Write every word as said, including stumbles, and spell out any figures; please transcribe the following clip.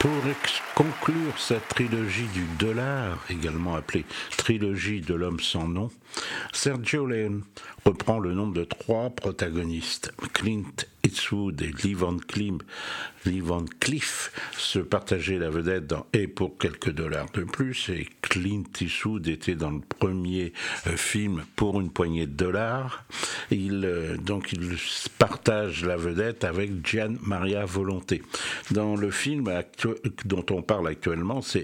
Pour ex- conclure cette trilogie du dollar, également appelée trilogie de l'homme sans nom, Sergio Leone reprend le nom de trois protagonistes. Clint Eastwood et Lee Van Cleef, Lee Van Cleef se partageaient la vedette dans Et pour quelques dollars de plus, et Clint Eastwood était dans le premier euh, film Pour une poignée de dollars. Il, euh, donc il partage la vedette avec Gian Maria Volonté. Dans le film actu- dont on parle actuellement, c'est